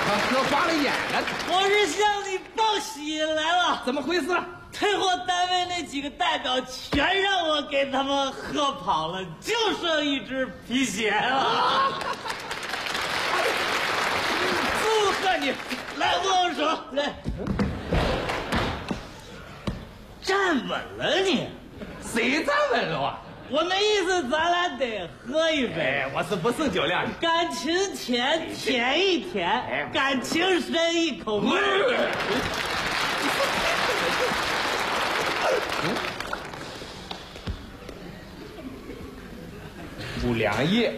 喝花了眼了。 我是向你报喜来了。 怎么回事？ 退货单位那几个代表全让我给他们喝跑了，就剩一只皮鞋了。 祝贺你！ 来，握握手，来，站稳了你。 谁站稳了啊？ 我那意思，咱俩得喝一杯。 我是不胜酒量。 感情浅，舔一舔；感情深，一口闷。 不良业。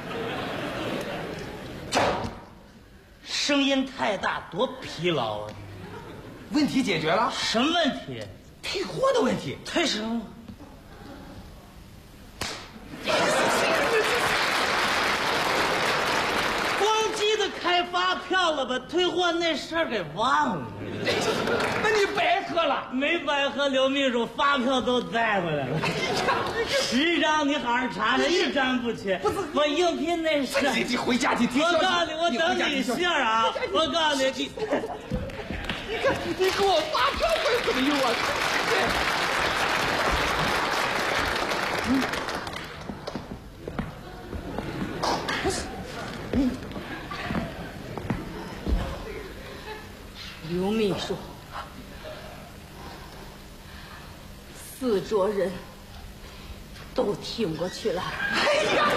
声音太大，多疲劳啊！ 问题解决了？ 什么问题？ 退货的问题。 退什么？光记得开发票了，把退货那事儿给忘了。 那你白喝了？ 没白喝，刘秘书发票都带回来了。10张你好好查查，一张不缺。不是我应聘那事， 你回家去听消息。 我告诉你，我等你信儿啊！我告诉你， 你给我发票会怎么用啊？ 刘秘书，4桌人都听过去了。 哎呀，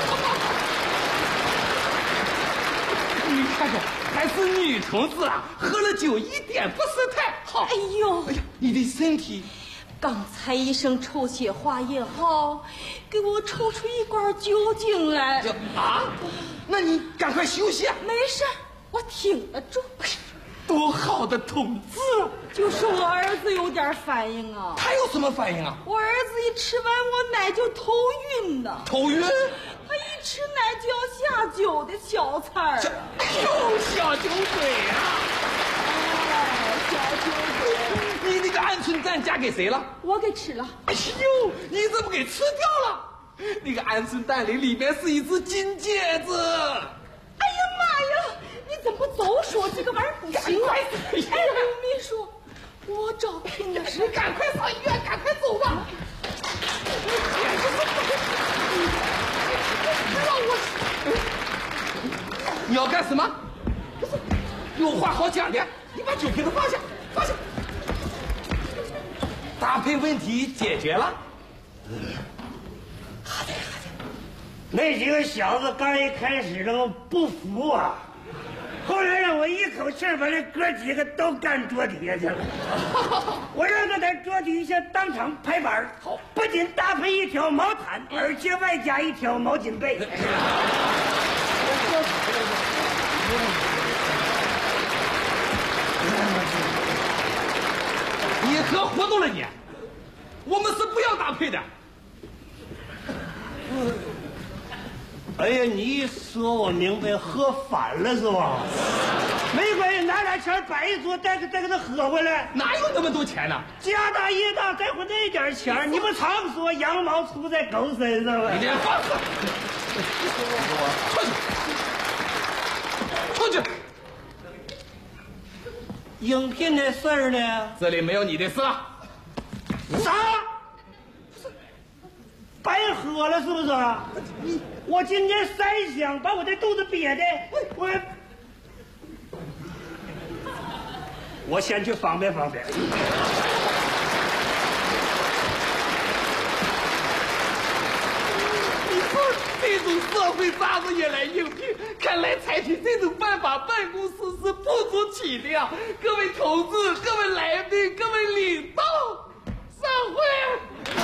你看看，还是女同志啊，喝了酒一点不是太好。 哎呦， 哎呀，你的身体。 刚才医生抽血化验后，给我抽出一管酒精来。 啊？那你赶快休息啊！ 没事，我挺得住。 多好的同志啊！ 就是我儿子有点反应啊。 他有什么反应啊？ 我儿子一吃完我奶就头晕呢。 头晕？ 他一吃奶就要下酒的小菜儿。 哎呦，小酒鬼啊！ 哎，小酒鬼。 你那个鹌鹑蛋嫁给谁了？ 我给吃了。 哎呦，你怎么给吃掉了？那个鹌鹑蛋里面是一只金戒指。 哎呀妈呀！你怎么总说这个玩意儿不行啊？哎，刘秘书，我招聘的是， 赶快上医院，赶快走吧！让我，你要干什么？不是，有话好讲的，你把酒瓶子放下，放下。搭配问题解决了。 好的，好的。那几个小子刚一开始都不服啊。后来让我一口气把这哥几个都干桌底下去了。我让他在桌底下当场拍板，好，不仅搭配一条毛毯，而且外加一条毛巾被。 你喝糊涂了你！我们是不要搭配的。 哎呀，你一说我明白，喝反了是吧？没关系，拿点钱摆一桌，再给他喝回来。 哪有那么多钱呢？ 家大业大，在乎那点钱，你不常说羊毛出在狗身上吗？ 你别放肆！出去！ 应聘的事儿呢？ 这里没有你的事了。 啥？白喝了是不是？我今天3箱，把我这肚子憋的，我先去方便方便。 这种社会杂志也来应聘，看来采取这种办法，办公室是不足体力啊！各位同志、各位来宾、各位领导，散会。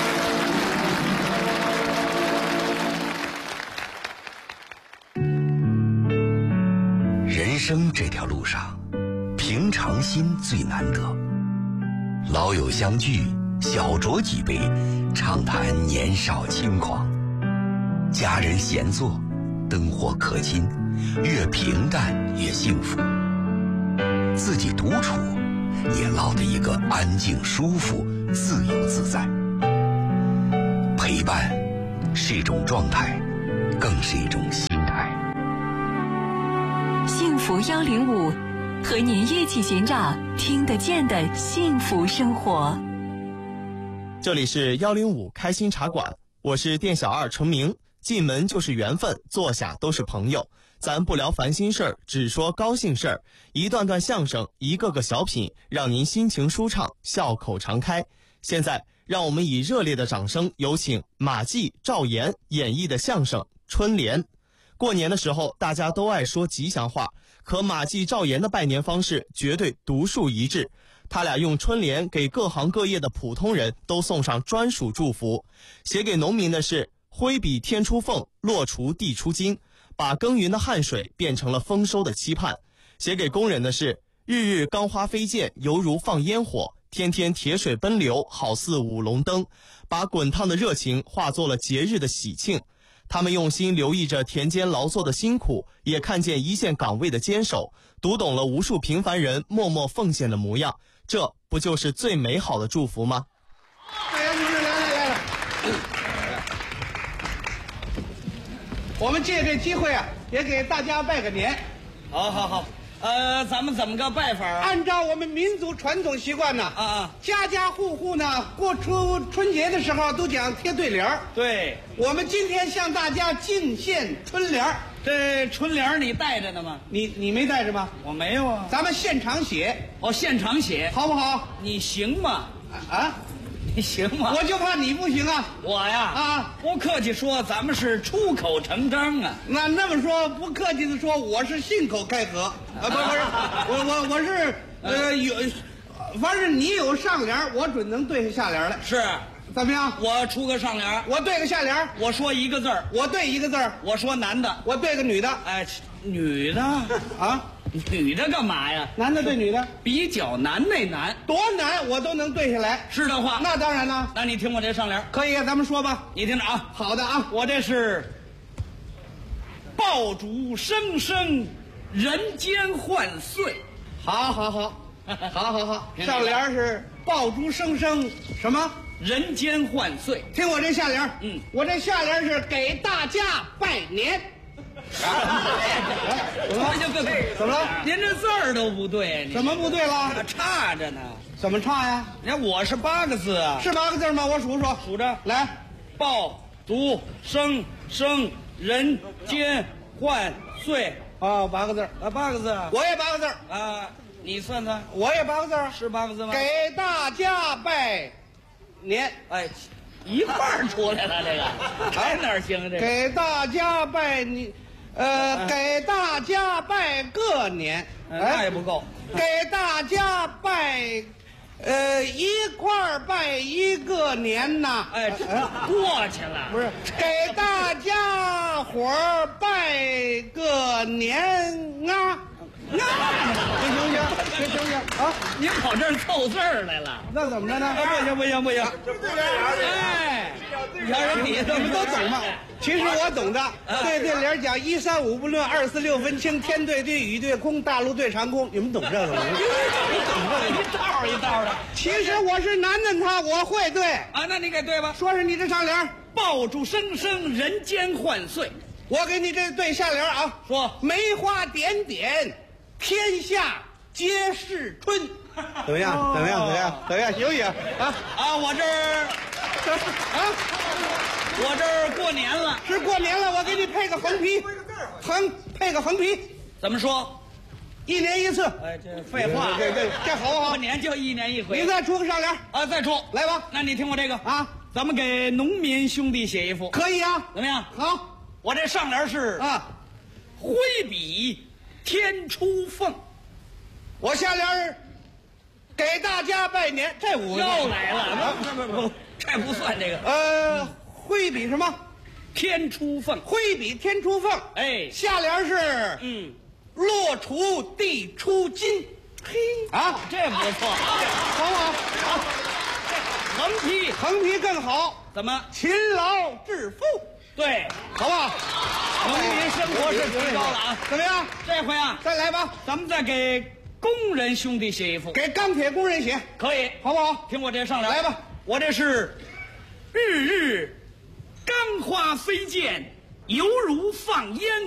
人生这条路上，平常心最难得。老友相聚，小酌几杯，畅谈年少轻狂。家人闲坐，灯火可亲，越平淡越幸福。自己独处，也落得一个安静、舒服、自由自在。陪伴是一种状态，更是一种心态。 幸福105 和您一起寻找听得见的幸福生活。 这里是105开心茶馆，我是店小二程明。进门就是缘分，坐下都是朋友。咱不聊烦心事儿，只说高兴事儿。一段段相声，一个个小品，让您心情舒畅，笑口常开。现在，让我们以热烈的掌声，有请马季、赵岩演绎的相声《春联》。过年的时候，大家都爱说吉祥话，可马季、赵岩的拜年方式绝对独树一帜。他俩用春联给各行各业的普通人都送上专属祝福。写给农民的是挥笔天出凤，落锄地出金，把耕耘的汗水变成了丰收的期盼。写给工人的是日日钢花飞溅，犹如放烟火，天天铁水奔流，好似舞龙灯，把滚烫的热情化作了节日的喜庆。他们用心留意着田间劳作的辛苦，也看见一线岗位的坚守，读懂了无数平凡人默默奉献的模样。这不就是最美好的祝福吗？ 来，我们借这机会啊，也给大家拜个年。 好，咱们怎么个拜法啊？ 按照我们民族传统习惯呢，家家户户呢过春节的时候都讲贴对联儿。 对， 我们今天向大家敬献春联儿。 这春联你带着呢吗？ 你没带着吗？ 我没有啊。 咱们现场写。 哦，现场写， 好不好？ 你行吗？ 啊？ 你行吗？ 我就怕你不行啊！ 我呀，不客气说，咱们是出口成章啊。 那么说，不客气的说，我是信口开河啊！不是，我是凡是你有上联，我准能对下下联来。 是， 怎么样？ 我出个上联， 我对个下联， 我说一个字儿， 我对一个字儿， 我说男的， 我对个女的。 哎，女的啊？ 女的干嘛呀？ 男的对女的， 比较难那难， 多难我都能对下来。 是的话， 那当然了。 那你听我这上联， 可以，咱们说吧。 你听着啊。 好的啊， 我这是爆竹声声，人间欢岁。 好，上联是爆竹声声什么？ 人间欢岁。 听我这下联，我这下联是给大家拜年。怎么了？ 您这字儿都不对， 怎么不对了？ 差着呢。 怎么差呀？ 你看我是8个字啊， 是8个字吗？我数数， 数着来， 爆竹声声，人间欢岁。 哦，8个字啊，8个字， 我也8个字啊。你算算， 我也8个字， 是8个字吗？ 给大家拜年。 哎，一块儿出来了，这个还哪行？这个给大家拜年，给大家拜个年， 那也不够。 给大家拜，一块儿拜一个年呐。 哎，过去了。 不是，给大家伙儿拜个年啊。那行不行啊？ 您跑这儿凑字儿来了？ 那怎么着呢？ 不行！ 哎，你瞧人底下你们都懂吗？其实我懂的。对对联讲1、3、5不论，2、4、6分清，天对地，雨对空，大陆对长空。你们懂这个吗？ 一道的。 其实我是男的，我会对啊。那你给对吧？ 说是你这上联， 爆竹声声，人间欢岁。 我给你这对下联啊， 说梅花点点。天下皆是春，怎么样？行不行？ 我这儿我这儿过年了， 是过年了，我给你配个横批，配个横批， 怎么说 ？1年1次。 哎，这废话， 这好不好？ 过年就1年1回。 你再出个上联啊，再出来吧。 那你听我这个啊， 咱们给农民兄弟写一副， 可以啊， 怎么样？ 好， 我这上联是啊， 挥笔天出凤。 我下联给大家拜年，这5个又来了，不，这不算这个。 挥笔什么？ 天出凤， 挥笔天出凤。 哎， 下联是落锄地出金。嘿啊， 这不错， 好不好？好，横批更好。 怎么？ 勤劳致富。 对， 好不好？ 农民生活是提高了啊！ 怎么样？ 这回啊， 再来吧。 咱们再给工人兄弟写一副， 给钢铁工人写， 可以， 好不好？ 听我这上联， 来吧。 我这是日日钢花飞溅，犹如放烟